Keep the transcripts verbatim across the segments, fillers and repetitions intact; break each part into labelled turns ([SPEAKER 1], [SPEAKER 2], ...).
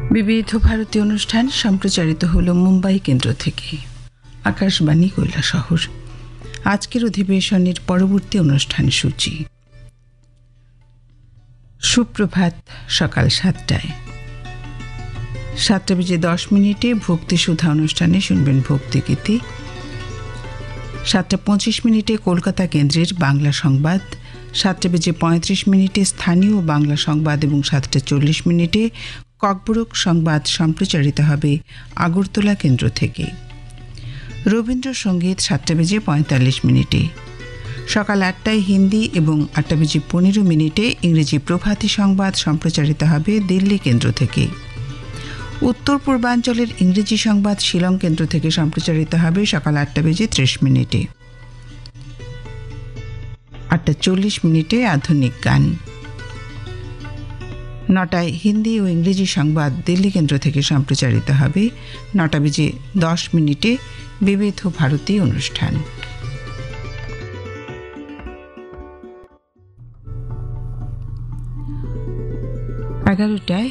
[SPEAKER 1] বিবিধ ভারতী অনুষ্ঠান সম্প্রচারিত হল মুম্বাই কেন্দ্র থেকে। আকাশবাণী কৈলাসহর। আজকের অধিবেশনের পরবর্তী অনুষ্ঠান সূচি। সুপ্রভাত সকাল সাতটায় সাতটা বেজে দশ মিনিটে ভক্তি সুধা অনুষ্ঠানে শুনবেন ভক্তিগীতি। সাতটা পঁচিশ মিনিটে কলকাতা কেন্দ্রের বাংলা সংবাদ। সাতটা বেজে পঁয়ত্রিশ মিনিটে স্থানীয় বাংলা সংবাদ এবং সাতটা চল্লিশ মিনিটে ককবরক সংবাদ সম্প্রচারিত হবে আগরতলা কেন্দ্র থেকে। রবীন্দ্রসঙ্গীত সাতটা বেজে পঁয়তাল্লিশ মিনিটে। সকাল আটটায় হিন্দি এবং আটটা বেজে পনেরো মিনিটে ইংরেজি প্রভাতী সংবাদ সম্প্রচারিত হবে দিল্লি কেন্দ্র থেকে। উত্তর পূর্বাঞ্চলের ইংরেজি সংবাদ শিলং কেন্দ্র থেকে সম্প্রচারিত হবে সকাল আটটা বেজে ত্রিশ মিনিটে। আটটা চল্লিশ মিনিটে আধুনিক গান। নটায় হিন্দি ও ইংরেজি সংবাদ দিল্লি কেন্দ্র থেকে সম্প্রচারিত হবে। নটা বেজে দশ মিনিটে বিবিধ ভারতী অনুষ্ঠান। এগারোটায়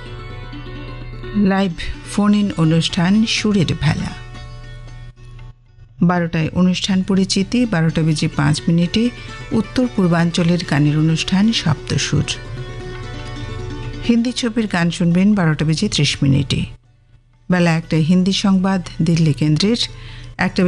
[SPEAKER 1] লাইভ ফোন ইন অনুষ্ঠান সুরের ভেলা। বারোটায় অনুষ্ঠান পরিচিতি। বারোটা বেজে পাঁচ মিনিটে উত্তর পূর্বাঞ্চলের গানের অনুষ্ঠান সপ্তসুর। হিন্দি ছবির গান শুনবেন বারোটা বেজে ত্রিশ মিনিটে। বেলা একটায় হিন্দি সংবাদ দিল্লি কেন্দ্রের। একটা